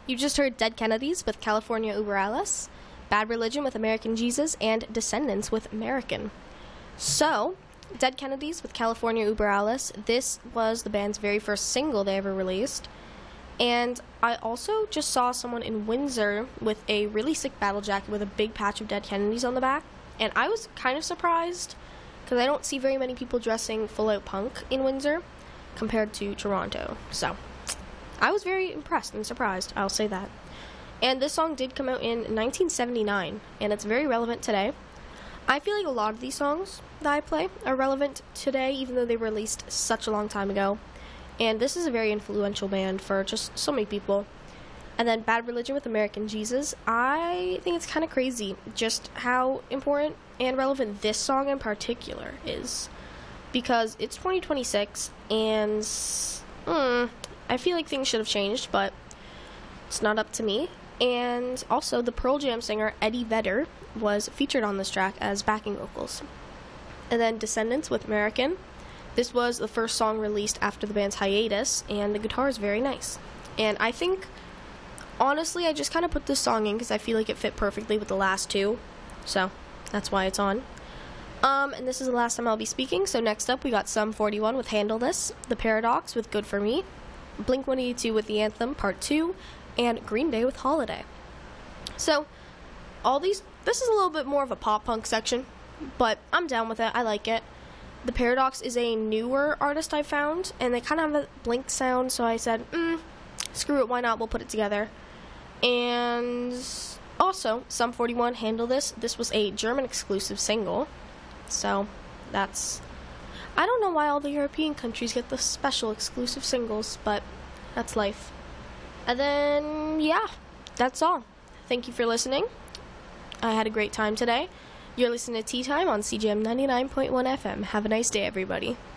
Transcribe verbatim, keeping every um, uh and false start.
You just heard Dead Kennedys with California Uber Alles, Bad Religion with American Jesus, and Descendants with American. So, Dead Kennedys with California Uber Alles, this was the band's very first single they ever released. And I also just saw someone in Windsor with a really sick battle jacket with a big patch of Dead Kennedys on the back. And I was kind of surprised, because I don't see very many people dressing full-out punk in Windsor compared to Toronto. So, I was very impressed and surprised, I'll say that. And this song did come out in nineteen seventy-nine, and it's very relevant today. I feel like a lot of these songs that I play are relevant today, even though they were released such a long time ago. And this is a very influential band for just so many people. And then Bad Religion with American Jesus, I think it's kind of crazy just how important and relevant this song in particular is. Because it's twenty twenty-six, and mm, I feel like things should have changed, but it's not up to me. And also, the Pearl Jam singer Eddie Vedder was featured on this track as backing vocals. And then Descendants with American. This was the first song released after the band's hiatus, and the guitar is very nice. And I think, honestly, I just kind of put this song in because I feel like it fit perfectly with the last two. So, that's why it's on. Um, and this is the last time I'll be speaking, so next up we got Sum forty-one with Handle This, The Paradox with Good For Me, Blink one eighty-two with The Anthem Part two, and Green Day with Holiday. So, all these, this is a little bit more of a pop-punk section, but I'm down with it, I like it. The Paradox is a newer artist I found, and they kind of have a Blink sound, so I said, mm, screw it, why not, we'll put it together. And also, Sum forty-one, Handle This, this was a German-exclusive single, so that's, I don't know why all the European countries get the special exclusive singles, but that's life. And then, yeah, that's all. Thank you for listening. I had a great time today. You're listening to Tea Time on C J M ninety-nine point one F M. Have a nice day, everybody.